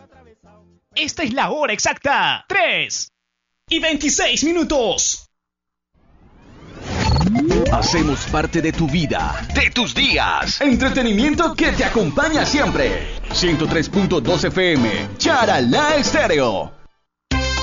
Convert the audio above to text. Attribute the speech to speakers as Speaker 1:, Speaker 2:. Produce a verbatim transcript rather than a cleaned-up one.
Speaker 1: Esta es la hora exacta. tres y veintiséis minutos.
Speaker 2: Hacemos parte de tu vida, de tus días. Entretenimiento que te acompaña siempre. ciento tres punto dos F M, Charalá Estéreo.